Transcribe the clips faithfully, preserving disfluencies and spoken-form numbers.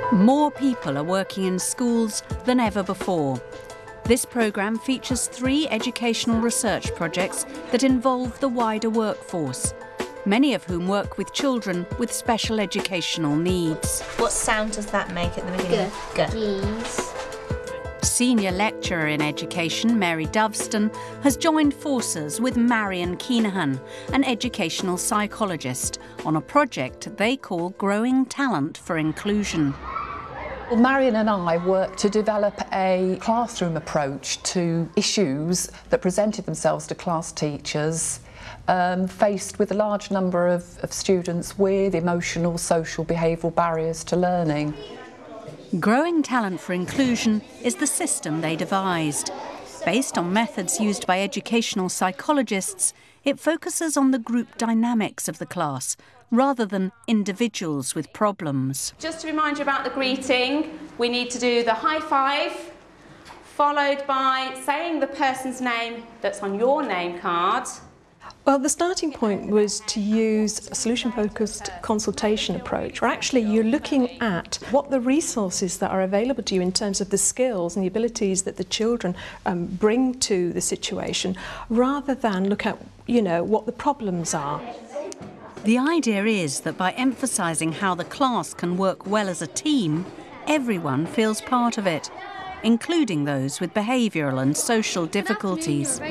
More people are working in schools than ever before. This programme features three educational research projects that involve the wider workforce, many of whom work with children with special educational needs. What sound does that make at the beginning? G. Geese. Senior lecturer in education, Mary Doveston, has joined forces with Marion Keenahan, an educational psychologist, on a project they call Growing Talent for Inclusion. Well, Marion and I worked to develop a classroom approach to issues that presented themselves to class teachers um, faced with a large number of, of students with emotional, social, behavioural barriers to learning. Growing Talent for Inclusion is the system they devised. Based on methods used by educational psychologists, it focuses on the group dynamics of the class rather than individuals with problems. Just to remind you about the greeting, we need to do the high five, followed by saying the person's name that's on your name card. Well, the starting point was to use a solution-focused consultation approach, where actually you're looking at what the resources that are available to you in terms of the skills and the abilities that the children um, bring to the situation, rather than look at, you know, what the problems are. The idea is that by emphasising how the class can work well as a team, everyone feels part of it, including those with behavioural and social difficulties.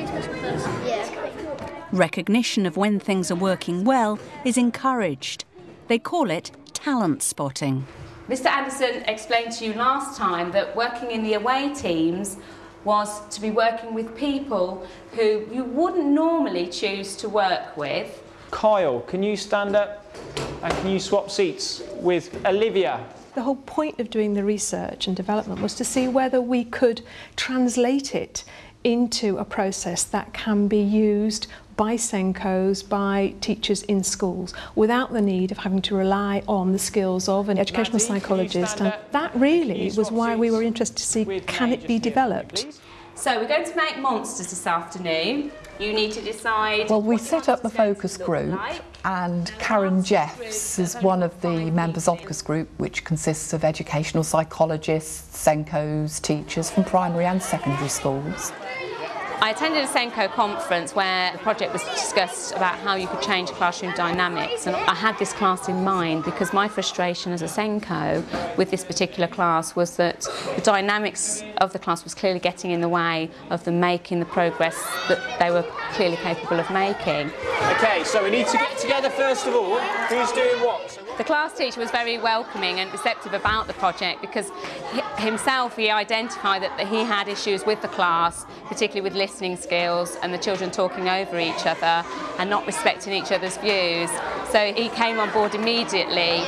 Recognition of when things are working well is encouraged. They call it talent spotting. Mister Anderson explained to you last time that working in the away teams was to be working with people who you wouldn't normally choose to work with. Kyle, can you stand up and can you swap seats with Olivia? The whole point of doing the research and development was to see whether we could translate it into a process that can be used by SENCOs, by teachers in schools, without the need of having to rely on the skills of an educational psychologist. And that really was why we were interested to see, can it be developed? So we're going to make monsters this afternoon. You need to decide... Well, we set up the focus group, and Karen Jeffs is one of the members of the focus group, which consists of educational psychologists, SENCOs, teachers from primary and secondary schools. I attended a SENCO conference where the project was discussed about how you could change classroom dynamics, and I had this class in mind because my frustration as a SENCO with this particular class was that the dynamics of the class was clearly getting in the way of them making the progress that they were clearly capable of making. Okay, so we need to get together first of all. Who's doing what? The class teacher was very welcoming and receptive about the project because he, himself he identified that, that he had issues with the class, particularly with listening skills and the children talking over each other and not respecting each other's views. So he came on board immediately.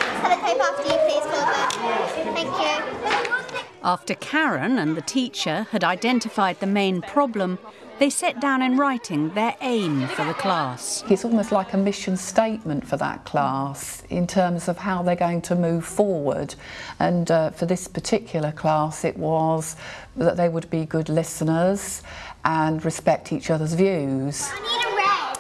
Thank you. After Karen and the teacher had identified the main problem, they set down in writing their aim for the class. It's almost like a mission statement for that class in terms of how they're going to move forward. And uh, for this particular class, it was that they would be good listeners and respect each other's views. I need a red.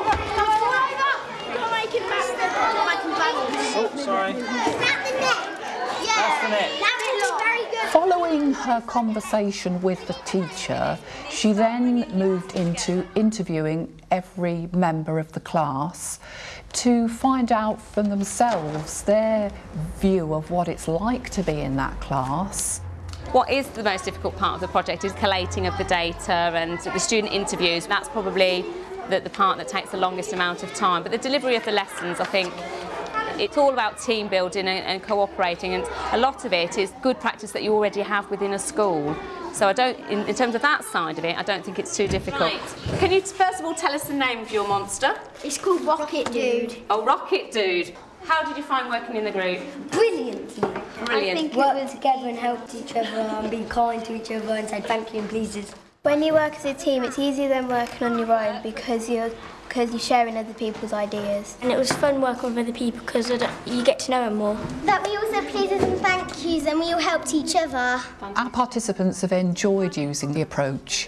Oh, sorry. Is that the net? Yeah. That's the net. Following her conversation with the teacher, she then moved into interviewing every member of the class to find out for themselves their view of what it's like to be in that class. What is the most difficult part of the project is collating of the data and the student interviews. That's probably the, the part that takes the longest amount of time. But the delivery of the lessons, I think, it's all about team building and, and cooperating, and a lot of it is good practice that you already have within a school. So I don't, in, in terms of that side of it, I don't think it's too difficult. Right. Can you first of all tell us the name of your monster? It's called Rocket Dude. Oh, Rocket Dude. How did you find working in the group? Brilliantly. Brilliant. I think we worked together and helped each other and be kind to each other and said thank you and pleases. When you work as a team, it's easier than working on your own because you're because you're sharing other people's ideas. And it was fun working with other people because you get to know them more. That we also pleases and thank yous and we all helped each other. Our participants have enjoyed using the approach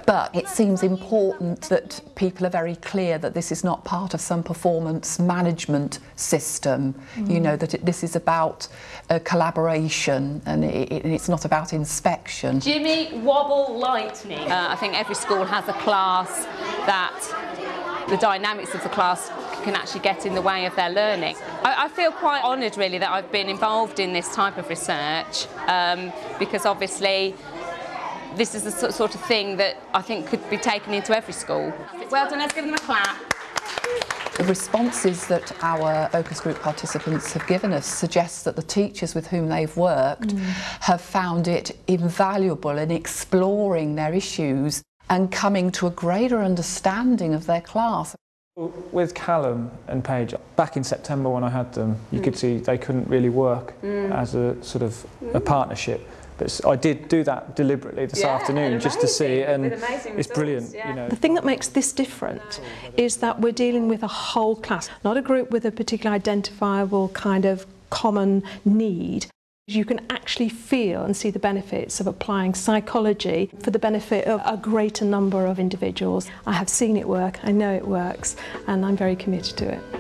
But it seems important that people are very clear that this is not part of some performance management system, mm. you know, that it, this is about uh, collaboration and it, it, it's not about inspection. Jimmy Wobble Lightning. Uh, I think every school has a class that the dynamics of the class can actually get in the way of their learning. I, I feel quite honoured really that I've been involved in this type of research um, because obviously this is the sort of thing that I think could be taken into every school. Well done, let's give them a clap. The responses that our focus group participants have given us suggests that the teachers with whom they've worked mm. have found it invaluable in exploring their issues and coming to a greater understanding of their class. With Callum and Paige, back in September when I had them, you mm. could see they couldn't really work mm. as a sort of a partnership. But I did do that deliberately this yeah, afternoon just to see, and it's results, brilliant. Yeah. You know. The thing that makes this different is that we're dealing with a whole class, not a group with a particularly identifiable kind of common need. You can actually feel and see the benefits of applying psychology for the benefit of a greater number of individuals. I have seen it work, I know it works, and I'm very committed to it.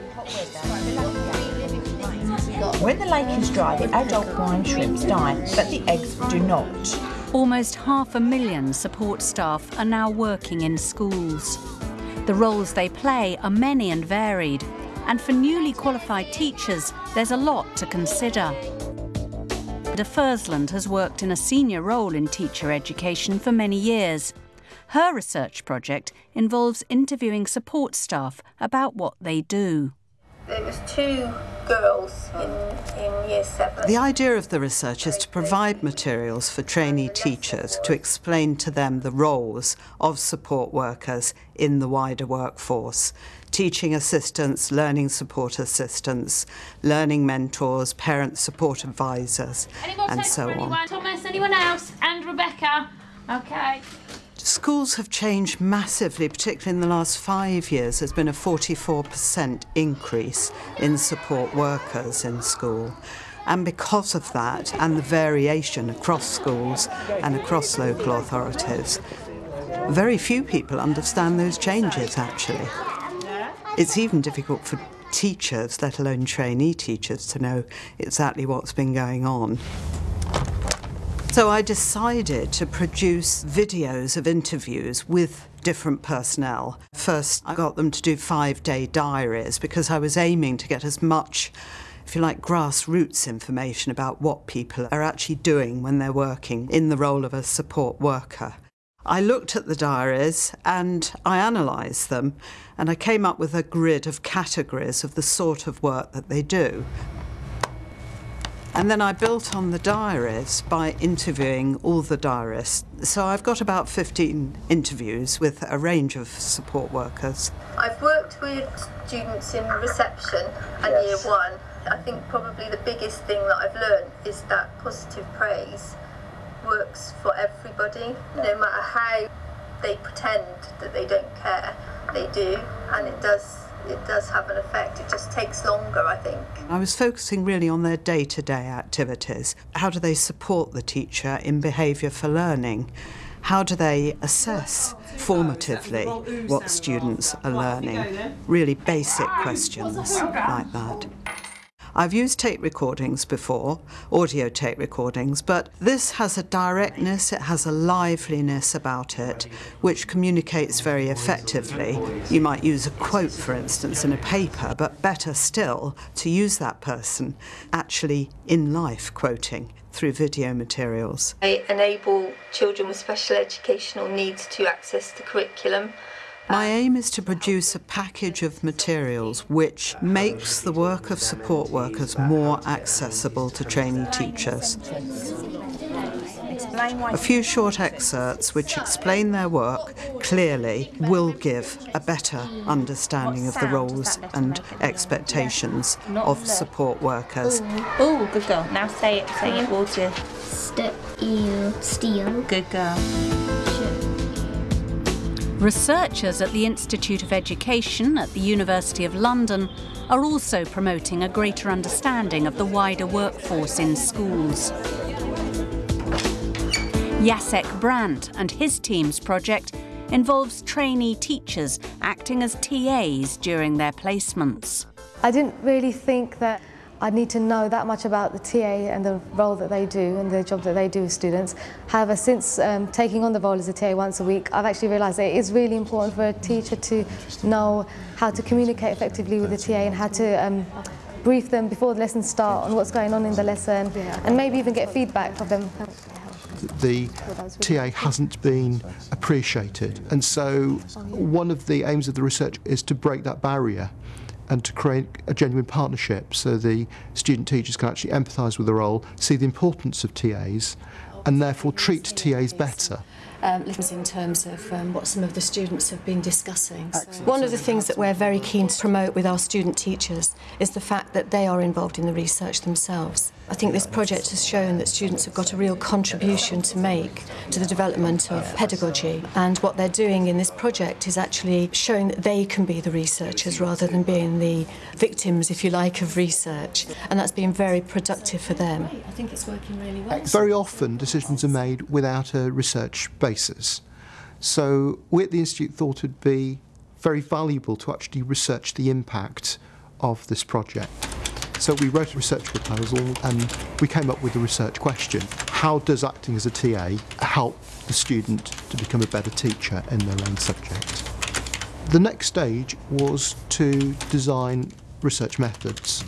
When the lake is dry, the adult brine shrimps die, but the eggs do not. Almost half a million support staff are now working in schools. The roles they play are many and varied, and for newly qualified teachers, there's a lot to consider. De Fursland has worked in a senior role in teacher education for many years. Her research project involves interviewing support staff about what they do. There was two girls in, in year seven. The idea of the research is to provide materials for trainee teachers to explain to them the roles of support workers in the wider workforce. Teaching assistants, learning support assistants, learning mentors, parent support advisors, and so on. Thomas, anyone else? And Rebecca? Okay. Schools have changed massively, particularly in the last five years. There's been a forty-four percent increase in support workers in school. And because of that, and the variation across schools and across local authorities, very few people understand those changes, actually. It's even difficult for teachers, let alone trainee teachers, to know exactly what's been going on. So I decided to produce videos of interviews with different personnel. First, I got them to do five-day diaries because I was aiming to get as much, if you like, grassroots information about what people are actually doing when they're working in the role of a support worker. I looked at the diaries and I analysed them, and I came up with a grid of categories of the sort of work that they do. And then I built on the diaries by interviewing all the diarists. So I've got about fifteen interviews with a range of support workers. I've worked with students in reception and yes. year one. I think probably the biggest thing that I've learned is that positive praise works for everybody. No matter how they pretend that they don't care, they do, and it does It does have an effect. It just takes longer, I think. I was focusing really on their day-to-day activities. How do they support the teacher in behaviour for learning? How do they assess formatively what students are learning? Really basic questions like that. I've used tape recordings before, audio tape recordings, but this has a directness, it has a liveliness about it, which communicates very effectively. You might use a quote, for instance, in a paper, but better still, to use that person actually in life quoting through video materials. I enable children with special educational needs to access the curriculum. My aim is to produce a package of materials which makes the work of support workers more accessible to trainee teachers. A few short excerpts which explain their work clearly will give a better understanding of the roles and expectations of support workers. Oh, good girl. Now say it, say it, Walter. Steal. Steal. Good girl. Researchers at the Institute of Education at the University of London are also promoting a greater understanding of the wider workforce in schools. Jacek Brandt and his team's project involves trainee teachers acting as T As during their placements. I didn't really think that I'd need to know that much about the T A and the role that they do and the job that they do with students. However, since um, taking on the role as a T A once a week, I've actually realised that it is really important for a teacher to know how to communicate effectively with the T A and how to um, brief them before the lessons start on what's going on in the lesson, and maybe even get feedback from them. The T A hasn't been appreciated, and so one of the aims of the research is to break that barrier and to create a genuine partnership so the student teachers can actually empathise with the role, see the importance of T As, and therefore treat T As better. Um, in terms of um, what some of the students have been discussing. One of the things that we're very keen to promote with our student teachers is the fact that they are involved in the research themselves. I think this project has shown that students have got a real contribution to make to the development of pedagogy, and what they're doing in this project is actually showing that they can be the researchers rather than being the victims, if you like, of research, and that's been very productive for them. I think it's working really well. Very often decisions are made without a research basis, so we at the Institute thought it'd be very valuable to actually research the impact of this project. So we wrote a research proposal and we came up with a research question. How does acting as a T A help the student to become a better teacher in their own subject? The next stage was to design research methods.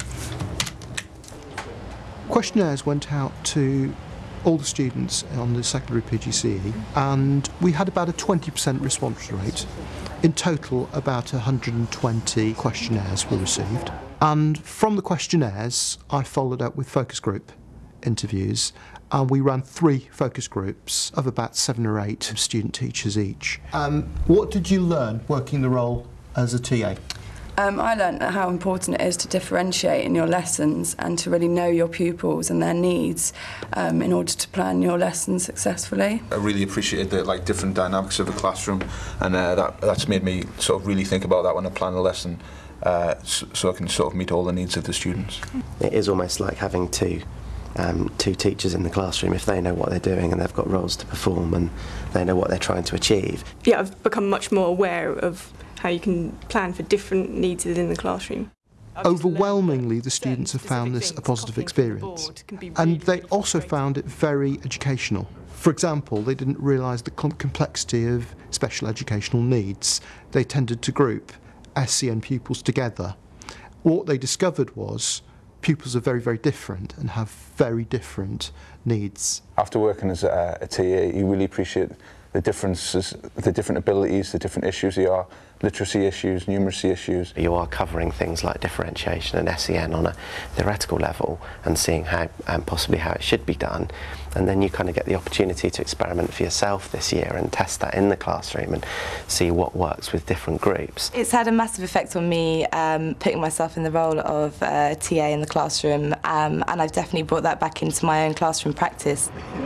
Questionnaires went out to all the students on the secondary P G C E, and we had about a twenty percent response rate. In total, about one hundred twenty questionnaires were received. And from the questionnaires, I followed up with focus group interviews, and we ran three focus groups of about seven or eight student teachers each. Um, what did you learn working the role as a T A? Um, I learned how important it is to differentiate in your lessons and to really know your pupils and their needs um, in order to plan your lessons successfully. I really appreciated the like different dynamics of the classroom, and uh, that, that's made me sort of really think about that when I plan a lesson, uh, so, so I can sort of meet all the needs of the students. It is almost like having two Um, two teachers in the classroom. If they know what they're doing and they've got roles to perform and they know what they're trying to achieve. Yeah, I've become much more aware of how you can plan for different needs within the classroom. Overwhelmingly, the students have found this a positive experience, and they also found it very educational. For example, they didn't realise the complexity of special educational needs. They tended to group S E N pupils together. What they discovered was pupils are very, very different and have very different needs. After working as a, a T A, you really appreciate the differences, the different abilities, the different issues there are, literacy issues, numeracy issues. You are covering things like differentiation and S E N on a theoretical level and seeing how, um, possibly how it should be done, and then you kind of get the opportunity to experiment for yourself this year and test that in the classroom and see what works with different groups. It's had a massive effect on me, um, putting myself in the role of uh, T A in the classroom, um, and I've definitely brought that back into my own classroom practice.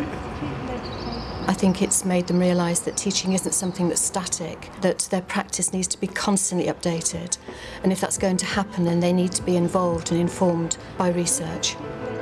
I think it's made them realise that teaching isn't something that's static, that their practice needs to be constantly updated, and if that's going to happen then they need to be involved and informed by research.